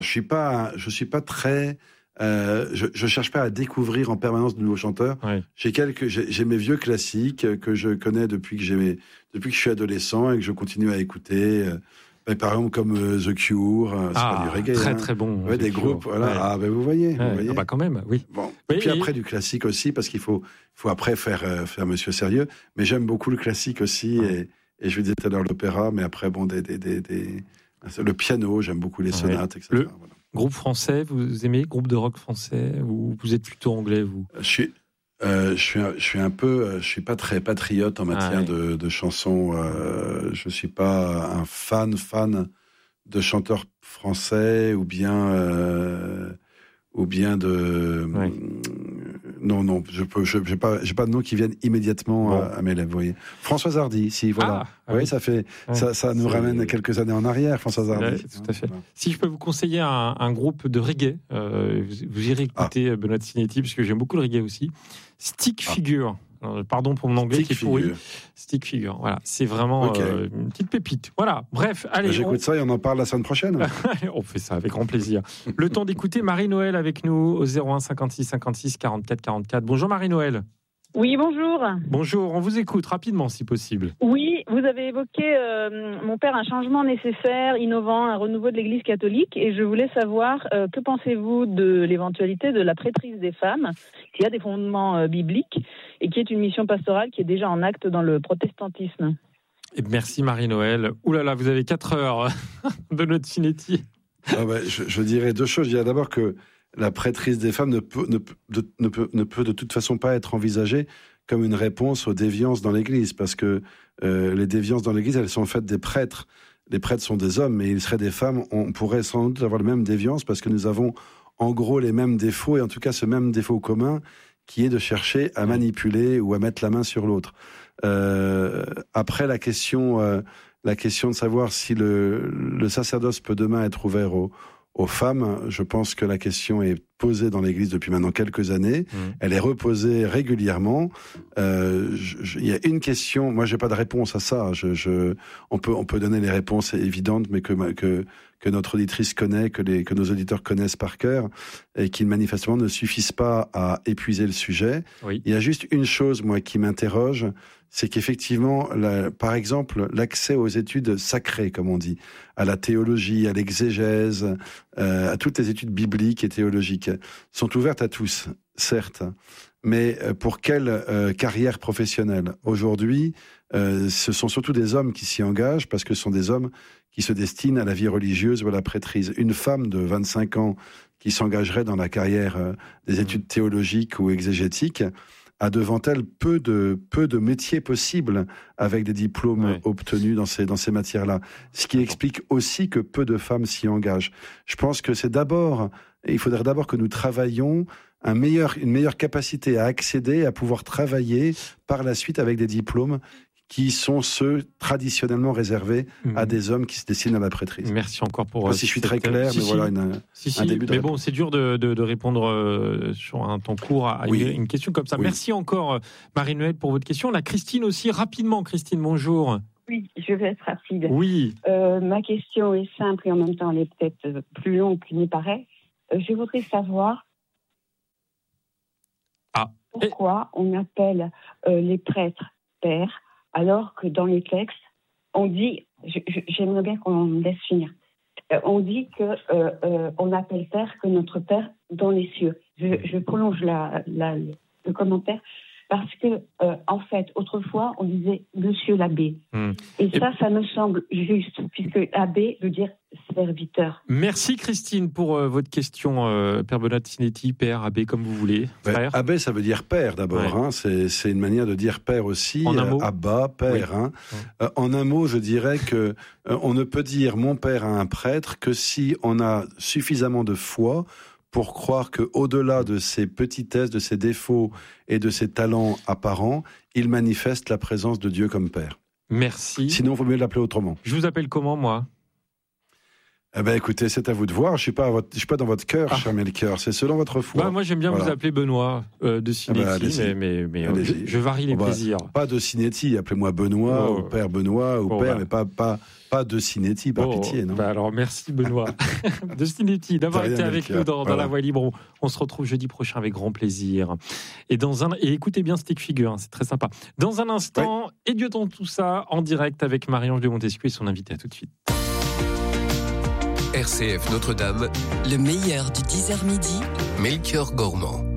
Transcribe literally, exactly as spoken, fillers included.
Je suis pas, je suis pas très... Euh, je, je cherche pas à découvrir en permanence de nouveaux chanteurs. Oui. J'ai quelques, j'ai, j'ai mes vieux classiques que je connais depuis que j'ai, depuis que je suis adolescent et que je continue à écouter. Euh, par exemple comme euh, The Cure, euh, c'est Ah, pas du reggae, très hein. très bon. Ouais, des Cure. groupes, voilà. Ouais. Ah ben vous voyez, Ouais. vous voyez. Ah bah quand même, oui. Bon. Oui, Et puis et... après du classique aussi parce qu'il faut, faut après faire euh, faire Monsieur Sérieux. Mais j'aime beaucoup le classique aussi ouais. et, et je vous disais tout à l'heure l'opéra, mais après bon des des des, des... le piano, j'aime beaucoup les sonates, ouais. et cetera. Le... Voilà. Groupe français, vous aimez groupe de rock français ou vous êtes plutôt anglais vous? Je suis, euh, je suis, un, je suis un peu, je suis pas très patriote en matière ah, ouais. de, de chansons. Euh, je suis pas un fan fan de chanteurs français ou bien euh, ou bien de ouais. non non je peux je j'ai pas j'ai pas de noms qui viennent immédiatement bon. à, à mes lèvres. Vous voyez, Françoise Hardy, si voilà. Ah, oui, ça fait ouais. ça ça nous c'est... ramène quelques années en arrière, Françoise Hardy. Ouais, tout à fait. Voilà. Si je peux vous conseiller un, un groupe de reggae, euh, vous, vous irez écouter ah. Benoît Sinetti parce que j'aime beaucoup le reggae aussi. Stick ah. Figure. Pardon pour mon anglais Stick qui est figure. pourri. Stick Figure, voilà, c'est vraiment okay. euh, une petite pépite. Voilà, bref, allez. Bah, j'écoute on... ça et on en parle la semaine prochaine. On fait ça avec grand plaisir. Le temps d'écouter Marie-Noël avec nous au zéro un cinquante-six cinquante-six quarante-quatre quarante-quatre. Bonjour Marie-Noël. Oui, bonjour. Bonjour, on vous écoute rapidement si possible. Oui, vous avez évoqué, euh, mon père, un changement nécessaire, innovant, un renouveau de l'Église catholique, et je voulais savoir, euh, que pensez-vous de l'éventualité de la prêtrise des femmes, qui a des fondements euh, bibliques, et qui est une mission pastorale qui est déjà en acte dans le protestantisme. Et merci Marie-Noël. Ouh là là, vous avez quatre heures de notre Sinetti. Ah bah, je, je dirais deux choses. Je dirais d'abord que la prêtrise des femmes ne peut, ne, de, ne, peut, ne peut de toute façon pas être envisagée comme une réponse aux déviances dans l'Église, parce que euh, les déviances dans l'Église, elles sont faites des prêtres. Les prêtres sont des hommes, mais ils seraient des femmes. On pourrait sans doute avoir les mêmes déviances, parce que nous avons en gros les mêmes défauts, et en tout cas ce même défaut commun, qui est de chercher à manipuler ou à mettre la main sur l'autre. Euh, après, la question, euh, la question de savoir si le, le sacerdoce peut demain être ouvert aux, aux femmes, je pense que la question est posée dans l'Église depuis maintenant quelques années. Mmh. Elle est reposée régulièrement. Euh, il y a une question. Moi, j'ai pas de réponse à ça. Je, je, on peut, on peut donner les réponses évidentes, mais que, que, que notre auditrice connaît, que les, que nos auditeurs connaissent par cœur, et qui manifestement ne suffisent pas à épuiser le sujet. Oui. Il y a juste une chose, moi, qui m'interroge, c'est qu'effectivement, la, par exemple, l'accès aux études sacrées, comme on dit, à la théologie, à l'exégèse, euh, à toutes les études bibliques et théologiques, sont ouvertes à tous, certes, mais pour quelle euh, carrière professionnelle ? Aujourd'hui, euh, ce sont surtout des hommes qui s'y engagent, parce que ce sont des hommes qui se destinent à la vie religieuse ou à la prêtrise. Une femme de vingt-cinq ans qui s'engagerait dans la carrière euh, des études théologiques ou exégétiques a devant elle peu de, peu de métiers possibles avec des diplômes ouais. obtenus dans ces, dans ces matières-là. Ce qui explique aussi que peu de femmes s'y engagent. Je pense que c'est d'abord, il faudrait d'abord que nous travaillions un meilleur, une meilleure capacité à accéder, à pouvoir travailler par la suite avec des diplômes qui sont ceux traditionnellement réservés mmh. à des hommes qui se destinent à la prêtrise. Merci encore pour... Moi, si je suis très clair, si, mais si. voilà une, si, si. un début de Mais réponse. bon, c'est dur de, de, de répondre euh, sur un temps court à oui. une, une question comme ça. Oui. Merci encore, Marie-Noël, pour votre question. La Christine aussi, rapidement. Christine, bonjour. Oui, je vais être rapide. Oui. Euh, ma question est simple et en même temps, elle est peut-être plus longue qu'il n'y paraît. Euh, je voudrais savoir ah. pourquoi et... on appelle euh, les prêtres pères, alors que dans les textes, on dit, je, je, j'aimerais bien qu'on me laisse finir, euh, on dit qu'on euh, euh, appelle Père que notre Père dans les cieux. Je, je prolonge la, la, le commentaire, parce que, euh, en fait, autrefois, on disait Monsieur l'abbé. Mmh. Et, Et ça, ça me semble juste, puisque abbé veut dire serviteur. Merci Christine pour euh, votre question, euh, Père Benoît Sinetti, père, abbé, comme vous voulez. Ouais, abbé, ça veut dire père d'abord. Ouais. Hein. C'est, c'est une manière de dire père aussi. En un mot. Abba, père. Oui. Hein. Ouais. Euh, en un mot, je dirais que euh, on ne peut dire mon père à un prêtre que si on a suffisamment de foi pour croire qu'au-delà de ses petitesses, de ses défauts et de ses talents apparents, il manifeste la présence de Dieu comme Père. Merci. Sinon, il vaut mieux l'appeler autrement. Je vous appelle comment, moi ? Eh ben, écoutez, c'est à vous de voir. Je suis pas, à votre, je suis pas dans votre cœur, ah. cher Melchior. C'est selon votre foi. Bah, moi, j'aime bien voilà. vous appeler Benoît euh, de Cinéti, ah bah, mais, mais, mais euh, je, je varie les oh bah, plaisirs. Pas de Cinéti. Appelez-moi Benoît oh. ou Père Benoît ou oh, Père, bah. mais pas, pas, pas de Cinéti, par oh. pitié, non. Bah alors, merci Benoît de Cinéti d'avoir été avec Melchior. nous dans, voilà. dans La Voix Libre. On se retrouve jeudi prochain avec grand plaisir. Et dans un, et écoutez bien Stick Figure, hein, c'est très sympa. Dans un instant, oui. Édiotons tout ça en direct avec Marie-Ange de Montesquieu et son invité. À tout de suite. R C F Notre-Dame, le meilleur du dix heures midi, Melchior Gormand.